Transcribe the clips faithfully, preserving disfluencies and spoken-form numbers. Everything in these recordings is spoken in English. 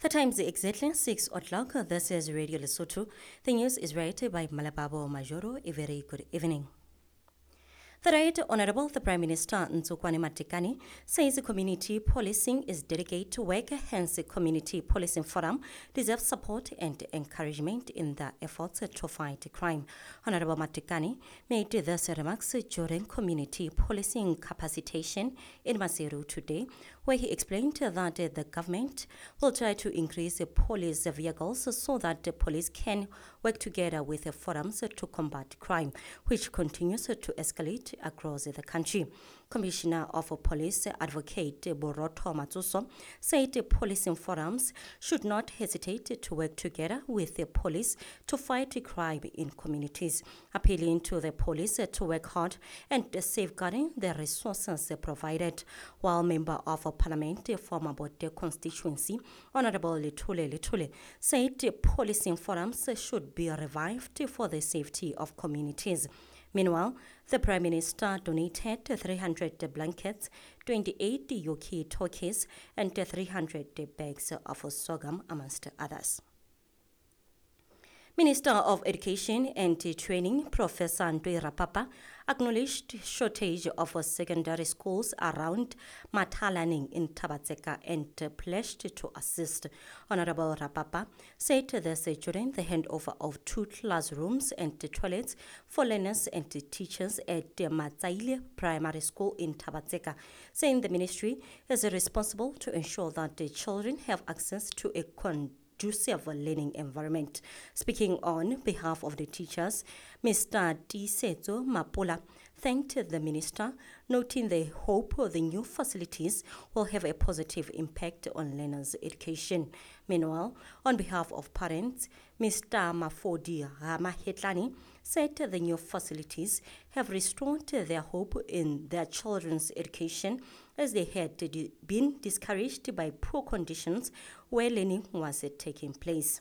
The time is exactly six o'clock. This is Radio Lesotho. The news is read by Malababo Majoro. A very good evening. The Right Honorable the Prime Minister Ntsukwane Matekane says community policing is dedicated to work, hence the Community Policing Forum deserves support and encouragement in their efforts to fight crime. Honorable Matekane made these remarks during community policing capacitation in Maseru today, where he explained that the government will try to increase police vehicles so that the police can work together with the forums to combat crime, which continues to escalate across the country. Commissioner of Police Advocate Boroto Matsuso said policing forums should not hesitate to work together with the police to fight crime in communities, appealing to the police to work hard and safeguarding the resources provided. While Member of Parliament for Mabote constituency, Honorable Litule Litule, said policing forums should be revived for the safety of communities. Meanwhile, the Prime Minister donated three hundred blankets, twenty-eight walkie-talkies, and three hundred bags of sorghum, amongst others. Minister of Education and Training, Professor Ntwe Rapapa, acknowledged shortage of secondary schools around Matalaning in Thaba-Tseka and pledged to assist. Honorable Rapapa said this during the handover of two classrooms and toilets for learners and teachers at Matsaile Primary School in Thaba-Tseka, saying the ministry is responsible to ensure that the children have access to a con conducive learning environment. Speaking on behalf of the teachers, Mister Tisetso Mapula thanked the minister, noting the hope the new facilities will have a positive impact on learners' education. Meanwhile, on behalf of parents, Mister Mafodi Ramahetlani said the new facilities have restored their hope in their children's education, as they had been discouraged by poor conditions where learning was taking place.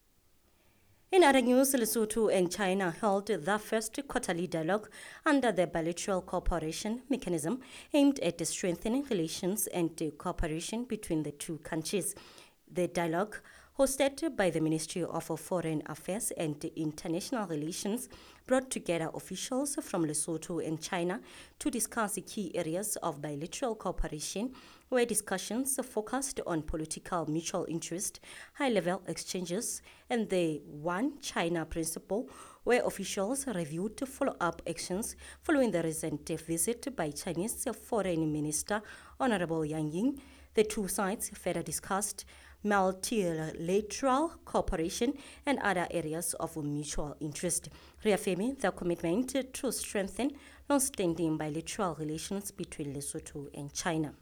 In other news, Lesotho and China held the first quarterly dialogue under the bilateral cooperation mechanism aimed at strengthening relations and cooperation between the two countries. The dialogue, hosted by the Ministry of Foreign Affairs and International Relations, brought together officials from Lesotho and China to discuss key areas of bilateral cooperation, where discussions focused on political mutual interest, high-level exchanges, and the One China principle, where officials reviewed follow-up actions following the recent visit by Chinese Foreign Minister Honorable Yang Ying. The two sides further discussed multilateral cooperation and other areas of mutual interest, reaffirming their commitment to strengthen long-standing bilateral relations between Lesotho and China.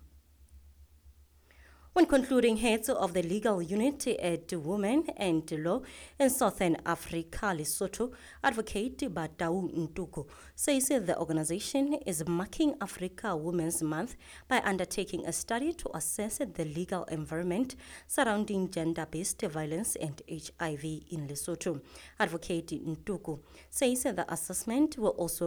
When concluding, heads of the legal unit at Women and Law in Southern Africa, Lesotho, Advocate Batau Ntuku, says the organization is marking Africa Women's Month by undertaking a study to assess the legal environment surrounding gender-based violence and H I V in Lesotho. Advocate Ntuku says the assessment will also